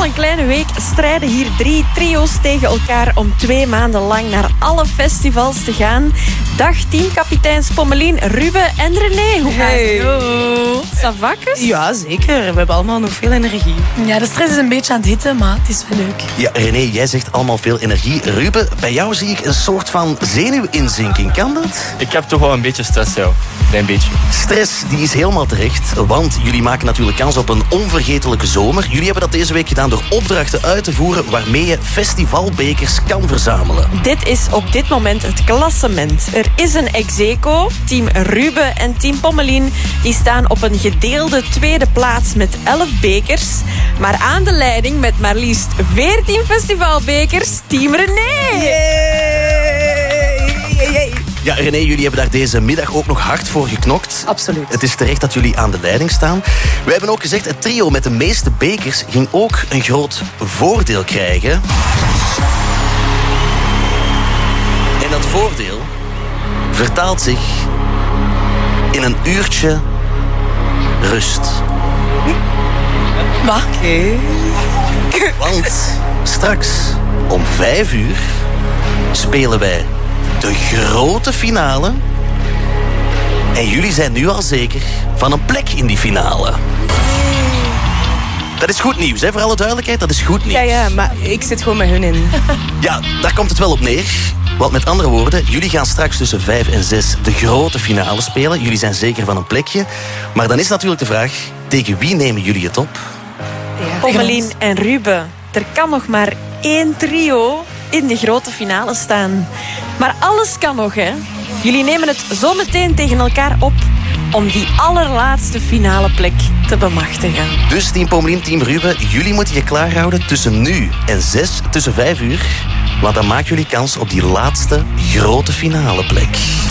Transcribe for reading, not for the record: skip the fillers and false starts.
al een kleine week strijden hier 3 trio's tegen elkaar om 2 maanden lang naar alle festivals te gaan. Dag teamkapiteins Pommelien, Ruben en René. Hoe gaat het? Hallo. Savakes? Ja, zeker. We hebben allemaal nog veel energie. Ja, de stress is een beetje aan het hitten, maar het is wel leuk. Ja, René, jij zegt allemaal veel energie. Ruben, bij jou zie ik een soort van zenuwinzinking. Kan dat? Ik heb toch wel een beetje stress, ja. Klein beetje. Stress, die is helemaal terecht. Want jullie maken natuurlijk kans op een onvergetelijke zomer. Jullie hebben dat deze week gedaan door opdrachten uit te voeren waarmee je festivalbekers kan verzamelen. Dit is op dit moment het klassement. Er is een ex-aequo. Team Ruben en team Pommelien die staan op een gedeelde tweede plaats met 11 bekers. Maar aan de leiding met maar liefst 14 festivalbekers, team René. Ja, René, jullie hebben daar deze middag ook nog hard voor geknokt. Absoluut. Het is terecht dat jullie aan de leiding staan. We hebben ook gezegd, het trio met de meeste bekers ging ook een groot voordeel krijgen. En dat voordeel vertaalt zich in een uurtje rust. Wat? Oké. Want straks om 5 uur spelen wij de grote finale. En jullie zijn nu al zeker van een plek in die finale. Dat is goed nieuws, hè? Voor alle duidelijkheid, dat is goed nieuws. Ja, maar ik zit gewoon met hun in. Ja, daar komt het wel op neer. Want met andere woorden, jullie gaan straks tussen 5 en 6 de grote finale spelen. Jullie zijn zeker van een plekje. Maar dan is natuurlijk de vraag, tegen wie nemen jullie het op? Ja. Pommelien en Ruben. Er kan nog maar 1 trio in de grote finale staan. Maar alles kan nog, hè? Jullie nemen het zo meteen tegen elkaar op om die allerlaatste finale plek te bemachtigen. Dus team Pommelien, team Ruben, jullie moeten je klaarhouden tussen nu en 6, tussen 5 uur. Want dan maken jullie kans op die laatste grote finale plek.